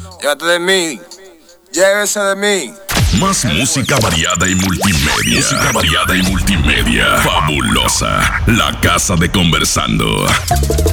Llévate de mí. Llévese de mí. Más música variada y multimedia. Música variada y multimedia. Fabulosa. La casa de Conversando.